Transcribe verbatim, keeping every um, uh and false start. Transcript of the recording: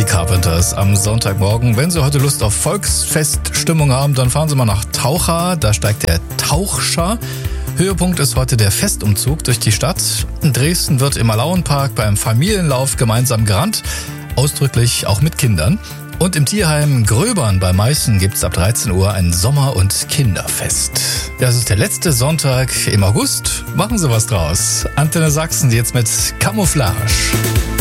Carpenters am Sonntagmorgen. Wenn Sie heute Lust auf Volksfeststimmung haben, dann fahren Sie mal nach Taucha. Da steigt der Tauchscher. Höhepunkt ist heute der Festumzug durch die Stadt. In Dresden wird im Alauenpark beim Familienlauf gemeinsam gerannt. Ausdrücklich auch mit Kindern. Und im Tierheim Gröbern bei Meißen gibt es ab dreizehn Uhr ein Sommer- und Kinderfest. Das ist der letzte Sonntag im August. Machen Sie was draus. Antenne Sachsen jetzt mit Camouflage.